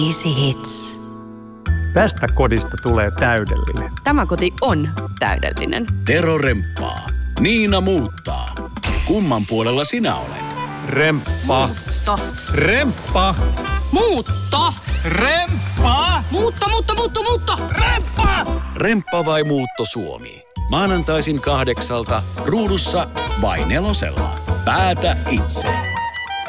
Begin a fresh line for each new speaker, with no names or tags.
Easy Hits.
Tästä kodista tulee täydellinen.
Tämä koti on täydellinen.
Tero remppaa. Niina muuttaa. Kumman puolella sinä olet?
Remppa.
Muutto.
Remppa.
Muutto.
Remppa.
Muutto.
Remppa.
Remppa vai Muutto Suomi? Maanantaisin 8:00 ruudussa vai 4:00. Päätä itse.